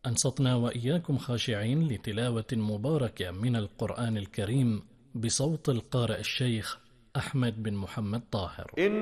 أنصتنا وإياكم خاشعين لتلاوة مباركة من القرآن الكريم بصوت القارئ الشيخ أحمد بن محمد طاهر.